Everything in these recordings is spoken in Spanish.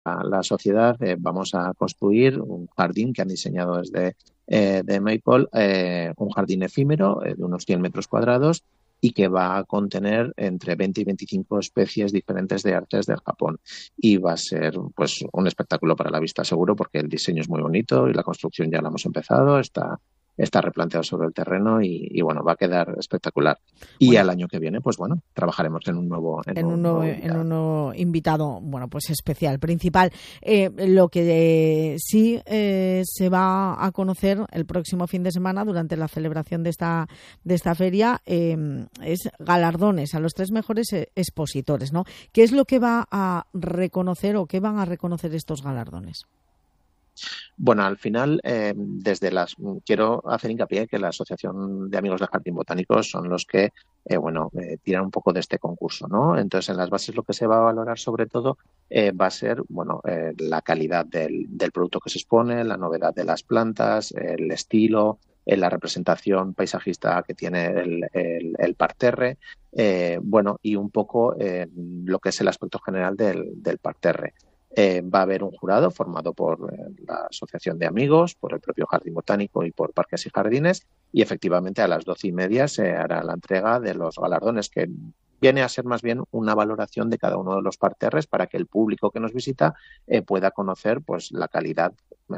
la sociedad, vamos a construir un jardín que han diseñado desde de Maple, un jardín efímero de unos 100 metros cuadrados y que va a contener entre 20 y 25 especies diferentes de arces del Japón. Y va a ser pues un espectáculo para la vista seguro, porque el diseño es muy bonito y la construcción ya la hemos empezado, está replanteado sobre el terreno y bueno, va a quedar espectacular. Y Bueno, al año que viene, pues bueno, trabajaremos en un nuevo en invitado. un nuevo invitado, bueno, pues especial, principal. Lo que sí se va a conocer el próximo fin de semana durante la celebración de esta feria es galardones a los 3 mejores expositores, ¿no? ¿Qué es lo que va a reconocer o qué van a reconocer estos galardones? Bueno, al final, quiero hacer hincapié que la Asociación de Amigos del Jardín Botánico son los que, tiran un poco de este concurso, ¿no? Entonces, en las bases lo que se va a valorar sobre todo va a ser, la calidad del producto que se expone, la novedad de las plantas, el estilo, la representación paisajista que tiene el parterre, y un poco lo que es el aspecto general del parterre. Va a haber un jurado formado por la Asociación de Amigos, por el propio Jardín Botánico y por Parques y Jardines, y efectivamente a las 12:30 se hará la entrega de los galardones, que viene a ser más bien una valoración de cada uno de los parterres para que el público que nos visita pueda conocer pues la calidad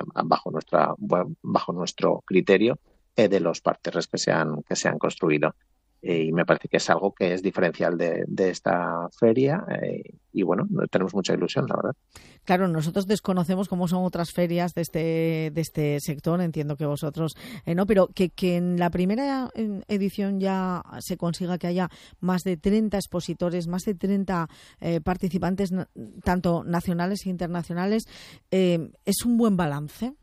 bajo nuestro criterio de los parterres que se han construido. Y me parece que es algo que es diferencial de esta feria y bueno, tenemos mucha ilusión, la verdad. Claro, nosotros desconocemos cómo son otras ferias de este sector, entiendo que vosotros no, pero que en la primera edición ya se consiga que haya más de 30 expositores, más de 30 participantes, tanto nacionales e internacionales, ¿es un buen balance?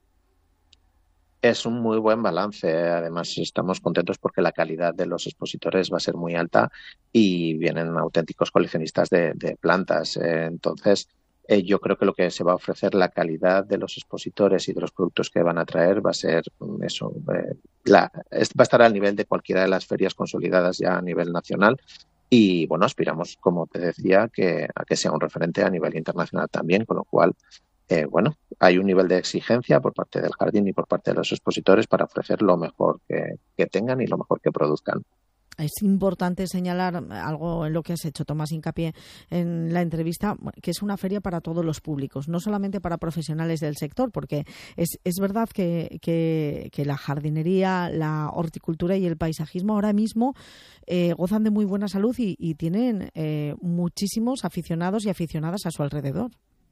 Es un muy buen balance. Además, estamos contentos porque la calidad de los expositores va a ser muy alta y vienen auténticos coleccionistas de plantas. Entonces, yo creo que lo que se va a ofrecer, la calidad de los expositores y de los productos que van a traer, va a ser eso. Va a estar al nivel de cualquiera de las ferias consolidadas ya a nivel nacional. Y bueno, aspiramos, como te decía, a que sea un referente a nivel internacional también, con lo cual hay un nivel de exigencia por parte del jardín y por parte de los expositores para ofrecer lo mejor que tengan y lo mejor que produzcan. Es importante señalar algo en lo que has hecho, Tomás, hincapié en la entrevista, que es una feria para todos los públicos, no solamente para profesionales del sector, porque es verdad que la jardinería, la horticultura y el paisajismo ahora mismo gozan de muy buena salud y tienen muchísimos aficionados y aficionadas a su alrededor.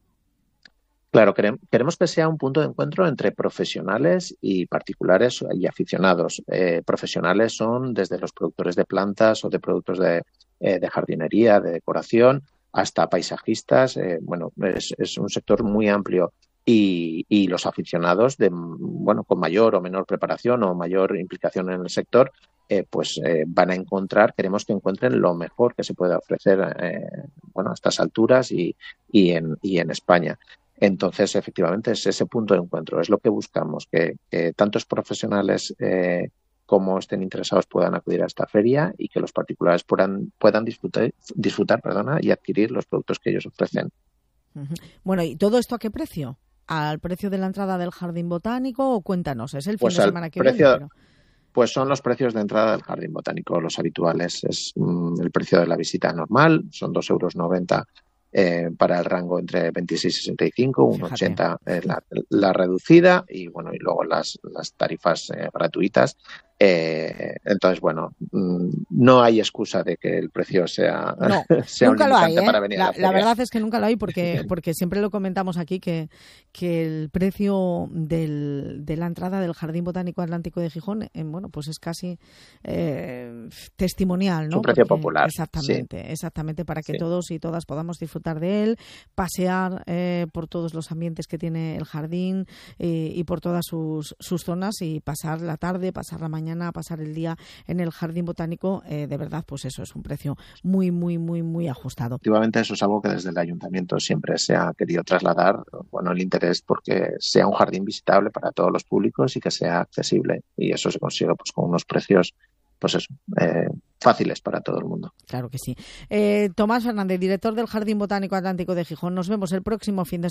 Claro, queremos que sea un punto de encuentro entre profesionales y particulares y aficionados. Profesionales son desde los productores de plantas o de productos de jardinería, de decoración, hasta paisajistas. Es un sector muy amplio. Y los aficionados con mayor o menor preparación o mayor implicación en el sector, van a queremos que encuentren lo mejor que se puede ofrecer a estas alturas y en España. Entonces, efectivamente, es ese punto de encuentro, es lo que buscamos, que tantos profesionales como estén interesados puedan acudir a esta feria y que los particulares puedan disfrutar y adquirir los productos que ellos ofrecen. Uh-huh. Bueno, ¿y todo esto a qué precio? ¿Al precio de la entrada del Jardín Botánico? O cuéntanos, es el fin de semana que viene. Pero... Pues son los precios de entrada del Jardín Botánico, los habituales. Es el precio de la visita normal, son 2,90 € para el rango entre 26 y 65, 1,80 la reducida y luego las tarifas gratuitas. Entonces, no hay excusa de que el precio sea, sea un limitante para venir a la feria. La verdad es que nunca lo hay porque siempre lo comentamos aquí que el precio de la entrada del Jardín Botánico Atlántico de Gijón, pues es casi testimonial, ¿no? Es un precio popular. Exactamente, para que todos y todas podamos disfrutar de él, pasear por todos los ambientes que tiene el jardín y por todas sus zonas y pasar la tarde, pasar la mañana, pasar el día en el Jardín Botánico. De verdad, pues eso es un precio muy, muy, muy, muy ajustado. Efectivamente, eso es algo que desde el Ayuntamiento siempre se ha querido trasladar, el interés porque sea un jardín visitable para todos los públicos y que sea accesible. Y eso se consigue con unos precios fáciles para todo el mundo. Claro que sí. Tomás Fernández, director del Jardín Botánico Atlántico de Gijón. Nos vemos el próximo fin de semana.